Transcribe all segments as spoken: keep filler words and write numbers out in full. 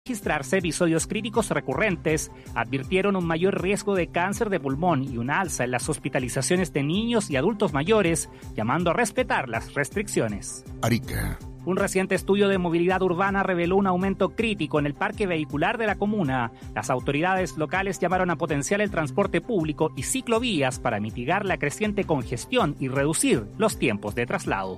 registrarse episodios críticos recurrentes, advirtieron un mayor riesgo de cáncer de pulmón y una alza en las hospitalizaciones de niños y adultos mayores, llamando a respetar las restricciones. Arica. Un reciente estudio de movilidad urbana reveló un aumento crítico en el parque vehicular de la comuna. Las autoridades locales llamaron a potenciar el transporte público y ciclovías para mitigar la creciente congestión y reducir los tiempos de traslado.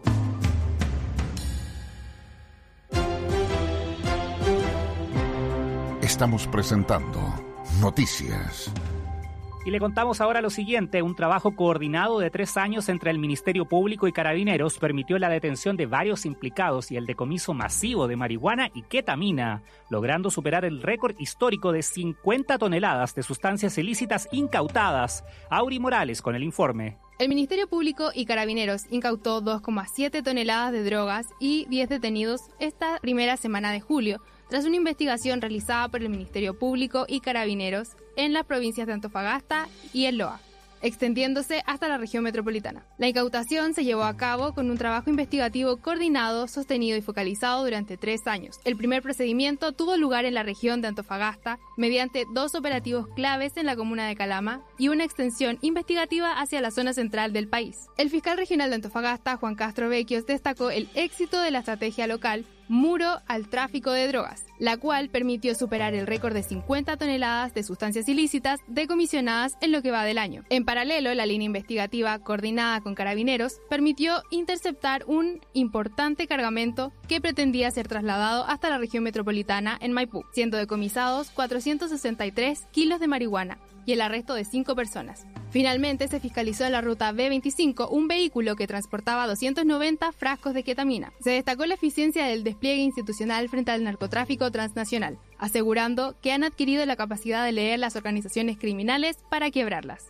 Estamos presentando Noticias. Y le contamos ahora lo siguiente. Un trabajo coordinado de tres años entre el Ministerio Público y Carabineros permitió la detención de varios implicados y el decomiso masivo de marihuana y ketamina, logrando superar el récord histórico de cincuenta toneladas de sustancias ilícitas incautadas. Auri Morales con el informe. El Ministerio Público y Carabineros incautó dos coma siete toneladas de drogas y diez detenidos esta primera semana de julio, tras una investigación realizada por el Ministerio Público y Carabineros en las provincias de Antofagasta y El Loa, extendiéndose hasta la región metropolitana. La incautación se llevó a cabo con un trabajo investigativo coordinado, sostenido y focalizado durante tres años. El primer procedimiento tuvo lugar en la región de Antofagasta mediante dos operativos claves en la comuna de Calama y una extensión investigativa hacia la zona central del país. El fiscal regional de Antofagasta, Juan Castro Vecchios, destacó el éxito de la estrategia local Muro al tráfico de drogas, la cual permitió superar el récord de cincuenta toneladas de sustancias ilícitas decomisionadas en lo que va del año. En paralelo, la línea investigativa coordinada con Carabineros permitió interceptar un importante cargamento que pretendía ser trasladado hasta la región metropolitana en Maipú, siendo decomisados cuatrocientos sesenta y tres kilos de marihuana y el arresto de cinco personas. Finalmente, se fiscalizó en la ruta B veinticinco un vehículo que transportaba doscientos noventa frascos de ketamina. Se destacó la eficiencia del despliegue institucional frente al narcotráfico transnacional, asegurando que han adquirido la capacidad de leer las organizaciones criminales para quebrarlas.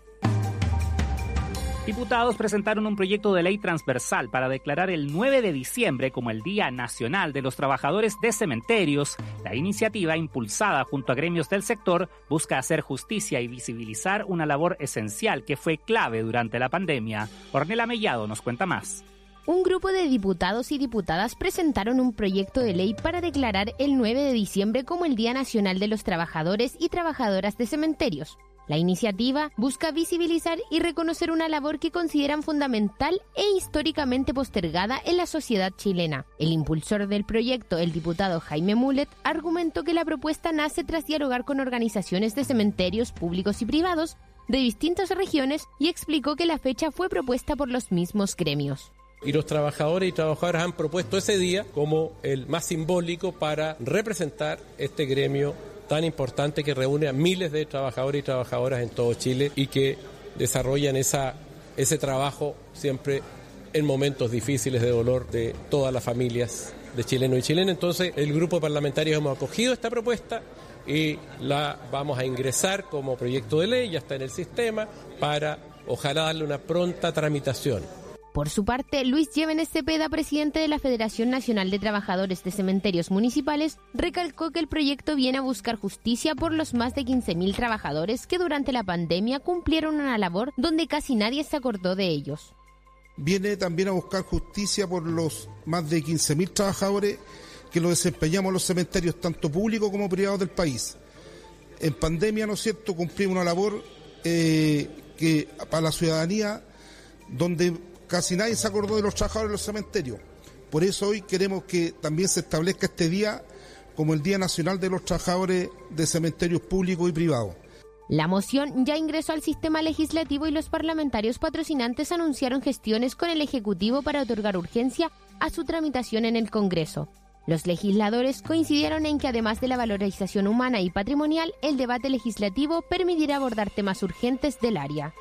Diputados presentaron un proyecto de ley transversal para declarar el nueve de diciembre como el Día Nacional de los Trabajadores de Cementerios. La iniciativa, impulsada junto a gremios del sector, busca hacer justicia y visibilizar una labor esencial que fue clave durante la pandemia. Ornella Mellado nos cuenta más. Un grupo de diputados y diputadas presentaron un proyecto de ley para declarar el nueve de diciembre como el Día Nacional de los Trabajadores y Trabajadoras de Cementerios. La iniciativa busca visibilizar y reconocer una labor que consideran fundamental e históricamente postergada en la sociedad chilena. El impulsor del proyecto, el diputado Jaime Mulet, argumentó que la propuesta nace tras dialogar con organizaciones de cementerios públicos y privados de distintas regiones y explicó que la fecha fue propuesta por los mismos gremios. Y los trabajadores y trabajadoras han propuesto ese día como el más simbólico para representar este gremio tan importante que reúne a miles de trabajadores y trabajadoras en todo Chile y que desarrollan esa, ese trabajo siempre en momentos difíciles de dolor de todas las familias de chilenos y chilenas. Entonces, el grupo de parlamentarios hemos acogido esta propuesta y la vamos a ingresar como proyecto de ley, ya está en el sistema, para ojalá darle una pronta tramitación. Por su parte, Luis Llévenes Cepeda, presidente de la Federación Nacional de Trabajadores de Cementerios Municipales, recalcó que el proyecto viene a buscar justicia por los más de quince mil trabajadores que durante la pandemia cumplieron una labor donde casi nadie se acordó de ellos. Viene también a buscar justicia por los más de quince mil trabajadores que lo desempeñamos en los cementerios, tanto públicos como privados del país. En pandemia, ¿no es cierto?, cumplimos una labor eh, que para la ciudadanía, donde casi nadie se acordó de los trabajadores de los cementerios. Por eso hoy queremos que también se establezca este día como el Día Nacional de los Trabajadores de Cementerios Públicos y Privados. La moción ya ingresó al sistema legislativo y los parlamentarios patrocinantes anunciaron gestiones con el Ejecutivo para otorgar urgencia a su tramitación en el Congreso. Los legisladores coincidieron en que además de la valorización humana y patrimonial, el debate legislativo permitirá abordar temas urgentes del área.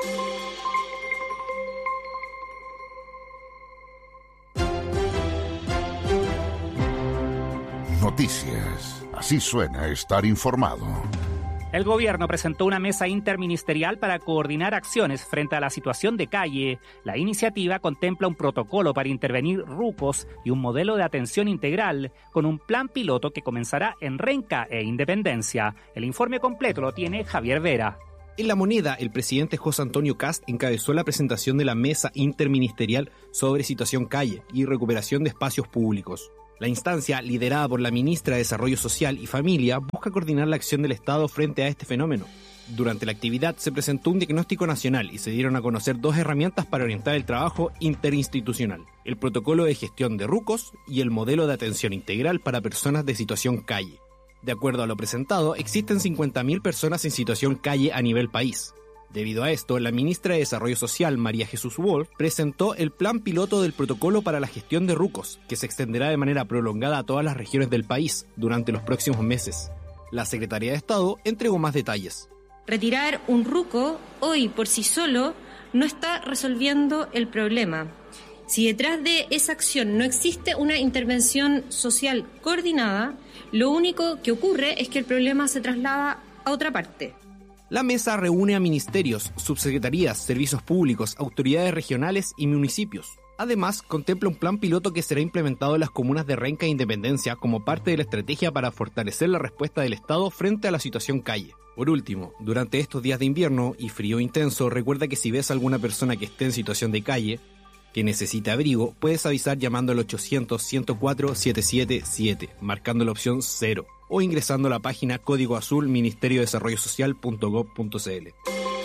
Noticias. Así suena estar informado. El gobierno presentó una mesa interministerial para coordinar acciones frente a la situación de calle. La iniciativa contempla un protocolo para intervenir rucos y un modelo de atención integral, con un plan piloto que comenzará en Renca e Independencia. El informe completo lo tiene Javier Vera. En La Moneda, el presidente José Antonio Kast encabezó la presentación de la Mesa Interministerial sobre Situación Calle y Recuperación de Espacios Públicos. La instancia, liderada por la ministra de Desarrollo Social y Familia, busca coordinar la acción del Estado frente a este fenómeno. Durante la actividad se presentó un diagnóstico nacional y se dieron a conocer dos herramientas para orientar el trabajo interinstitucional: el protocolo de gestión de RUCOS y el modelo de atención integral para personas de situación calle. De acuerdo a lo presentado, existen cincuenta mil personas en situación calle a nivel país. Debido a esto, la ministra de Desarrollo Social, María Jesús Wolf, presentó el plan piloto del protocolo para la gestión de RUCOS, que se extenderá de manera prolongada a todas las regiones del país durante los próximos meses. La Secretaría de Estado entregó más detalles. Retirar un RUCO hoy por sí solo no está resolviendo el problema. Si detrás de esa acción no existe una intervención social coordinada, lo único que ocurre es que el problema se traslada a otra parte. La mesa reúne a ministerios, subsecretarías, servicios públicos, autoridades regionales y municipios. Además, contempla un plan piloto que será implementado en las comunas de Renca e Independencia como parte de la estrategia para fortalecer la respuesta del Estado frente a la situación calle. Por último, durante estos días de invierno y frío intenso, recuerda que si ves a alguna persona que esté en situación de calle, que necesite abrigo, puedes avisar llamando al ochocientos, ciento cuatro, setecientos setenta y siete, marcando la opción cero, o ingresando a la página código azul ministerio de desarrollo social punto gob punto cl.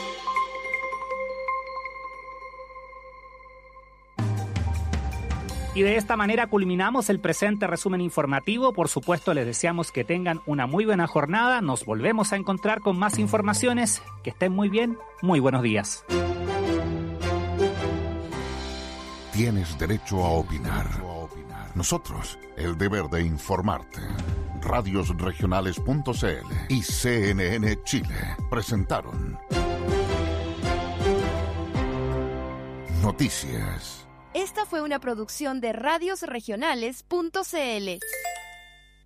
Y de esta manera culminamos el presente resumen informativo. Por supuesto, les deseamos que tengan una muy buena jornada. Nos volvemos a encontrar con más informaciones. Que estén muy bien. Muy buenos días. Tienes derecho a opinar. Nosotros, el deber de informarte. radios regionales punto c l y C N N Chile presentaron Noticias. Esta fue una producción de radios regionales punto c l.